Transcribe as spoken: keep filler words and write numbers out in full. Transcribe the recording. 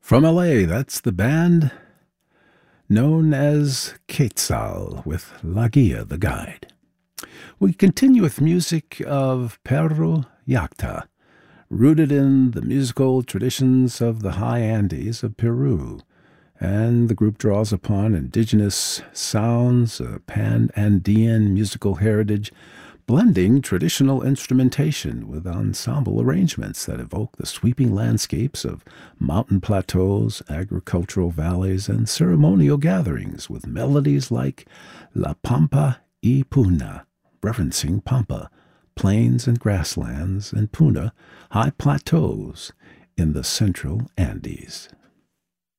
From L A, that's the band known as Quetzal with La Guia, the Guide. We continue with music of Perro Yacta, rooted in the musical traditions of the high Andes of Peru, and the group draws upon indigenous sounds, a pan-Andean musical heritage, blending traditional instrumentation with ensemble arrangements that evoke the sweeping landscapes of mountain plateaus, agricultural valleys, and ceremonial gatherings with melodies like La Pampa y Puna, referencing Pampa, plains and grasslands, and Puna, high plateaus in the central Andes.